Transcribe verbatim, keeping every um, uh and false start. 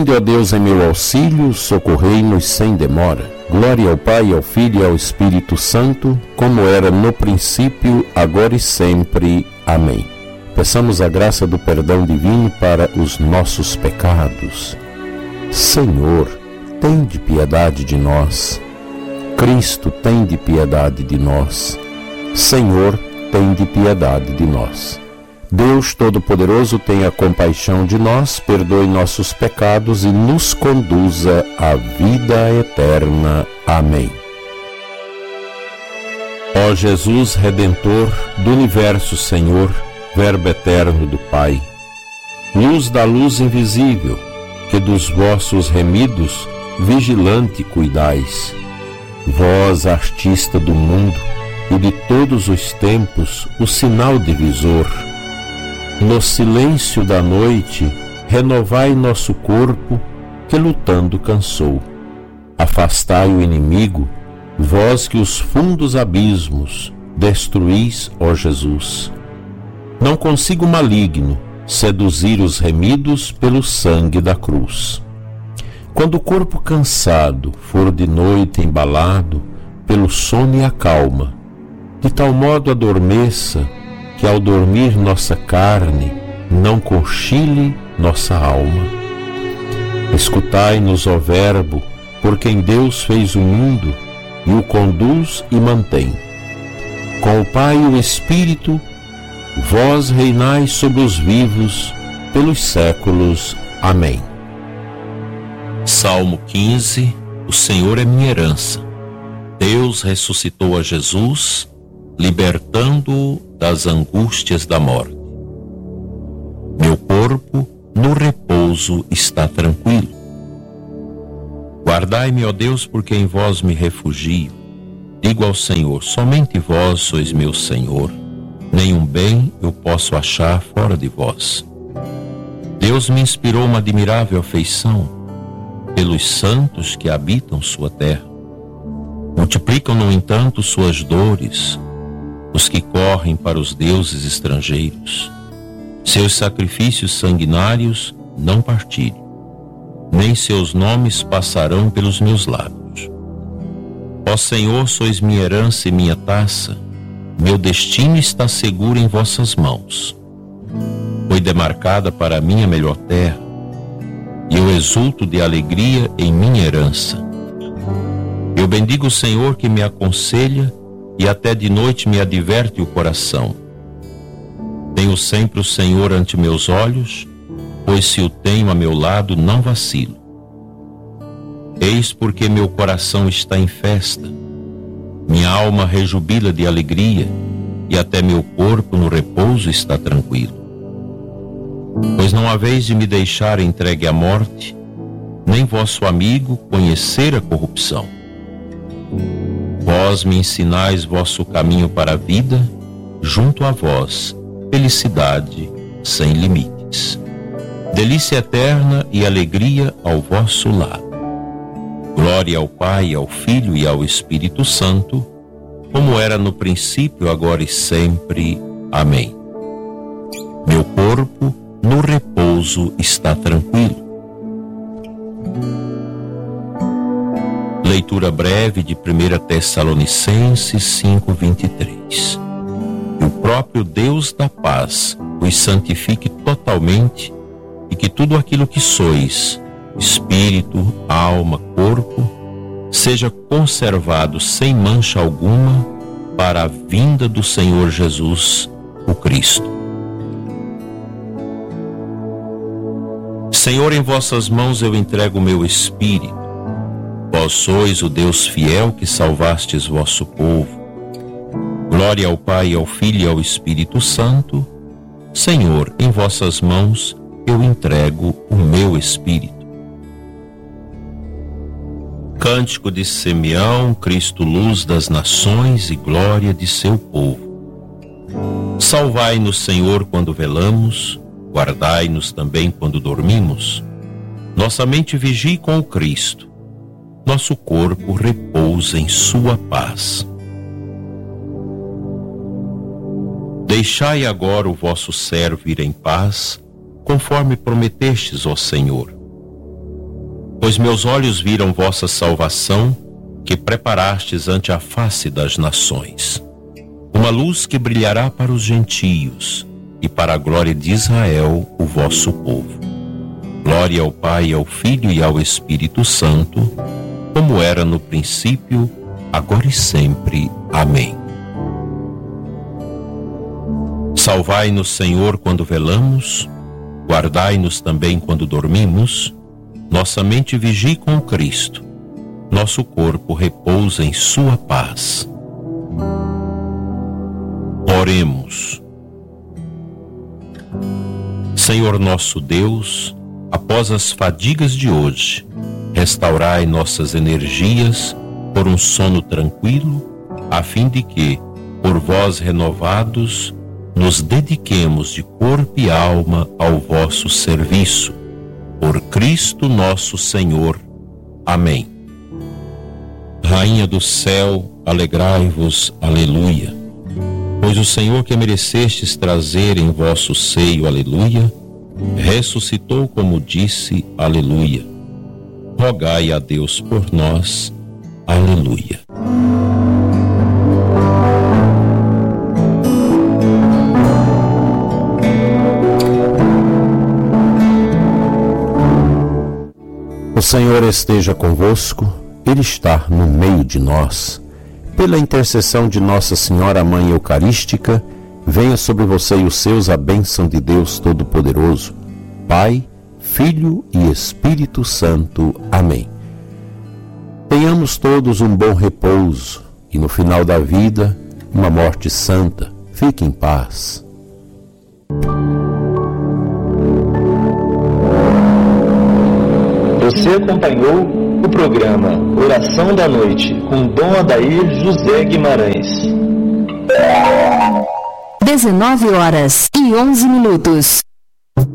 Vinde, ó Deus, em meu auxílio, socorrei-nos sem demora. Glória ao Pai, ao Filho e ao Espírito Santo, como era no princípio, agora e sempre. Amém. Peçamos a graça do perdão divino para os nossos pecados. Senhor, tende piedade de nós. Cristo, tende piedade de nós. Senhor, tende piedade de nós. Deus Todo-Poderoso, tenha compaixão de nós, perdoe nossos pecados e nos conduza à vida eterna. Amém. Ó Jesus Redentor do Universo, Senhor, Verbo eterno do Pai, luz da luz invisível, que dos vossos remidos vigilante cuidais, vós, artista do mundo e de todos os tempos, o sinal divisor, no silêncio da noite, renovai nosso corpo, que lutando cansou. Afastai o inimigo, vós que os fundos abismos destruís, ó Jesus. Não consiga o maligno seduzir os remidos pelo sangue da cruz. Quando o corpo cansado for de noite embalado pelo sono e a calma, de tal modo adormeça, que ao dormir nossa carne não cochile nossa alma. Escutai-nos, ó Verbo, por quem Deus fez o mundo e o conduz e mantém. Com o Pai e o Espírito, vós reinais sobre os vivos pelos séculos. Amém. Salmo quinze. O Senhor é minha herança. Deus ressuscitou a Jesus, libertando-o das angústias da morte. Meu corpo no repouso está tranquilo. Guardai-me, ó Deus, porque em vós me refugio. Digo ao Senhor, somente vós sois meu Senhor. Nenhum bem eu posso achar fora de vós. Deus me inspirou uma admirável afeição pelos santos que habitam sua terra. Multiplicam, no entanto, suas dores os que correm para os deuses estrangeiros. Seus sacrifícios sanguinários não partilho, nem seus nomes passarão pelos meus lábios. Ó Senhor, sois minha herança e minha taça, meu destino está seguro em vossas mãos. Foi demarcada para mim a melhor terra, e eu exulto de alegria em minha herança. Eu bendigo o Senhor que me aconselha, e até de noite me adverte o coração. Tenho sempre o Senhor ante meus olhos, pois se o tenho a meu lado não vacilo. Eis porque meu coração está em festa, minha alma rejubila de alegria, e até meu corpo no repouso está tranquilo. Pois não haveis de me deixar entregue à morte, nem vosso amigo conhecer a corrupção. Vós me ensinais vosso caminho para a vida, junto a vós, felicidade sem limites. Delícia eterna e alegria ao vosso lado. Glória ao Pai, ao Filho e ao Espírito Santo, como era no princípio, agora e sempre. Amém. Meu corpo no repouso está tranquilo. Leitura breve de primeira Tessalonicenses cinco, vinte e três. Que o próprio Deus da paz os santifique totalmente, e que tudo aquilo que sois, espírito, alma, corpo, seja conservado sem mancha alguma para a vinda do Senhor Jesus, o Cristo. Senhor, em vossas mãos eu entrego o meu espírito. Vós sois o Deus fiel que salvastes vosso povo. Glória ao Pai, ao Filho e ao Espírito Santo. Senhor, em vossas mãos eu entrego o meu espírito. Cântico de Simeão, Cristo, luz das nações e glória de seu povo. Salvai-nos, Senhor, quando velamos, guardai-nos também quando dormimos. Nossa mente vigie com o Cristo, nosso corpo repousa em sua paz. Deixai agora o vosso servo ir em paz, conforme prometestes, ó Senhor. Pois meus olhos viram vossa salvação, que preparastes ante a face das nações. Uma luz que brilhará para os gentios, e para a glória de Israel, o vosso povo. Glória ao Pai, ao Filho e ao Espírito Santo, como era no princípio, agora e sempre. Amém. Salvai-nos, Senhor, quando velamos, guardai-nos também quando dormimos, nossa mente vigie com Cristo, nosso corpo repousa em sua paz. Oremos. Senhor nosso Deus, após as fadigas de hoje, restaurai nossas energias por um sono tranquilo, a fim de que, por vós renovados, nos dediquemos de corpo e alma ao vosso serviço. Por Cristo nosso Senhor. Amém. Rainha do céu, alegrai-vos, aleluia. Pois o Senhor que merecestes trazer em vosso seio, aleluia, ressuscitou como disse, aleluia. Rogai a Deus por nós, aleluia. O Senhor esteja convosco, Ele está no meio de nós. Pela intercessão de Nossa Senhora Mãe Eucarística, venha sobre você e os seus a bênção de Deus Todo-Poderoso, Pai, Filho e Espírito Santo. Amém. Tenhamos todos um bom repouso e no final da vida, uma morte santa. Fique em paz. Você acompanhou o programa Oração da Noite com Dom Adair José Guimarães. dezenove horas e onze minutos.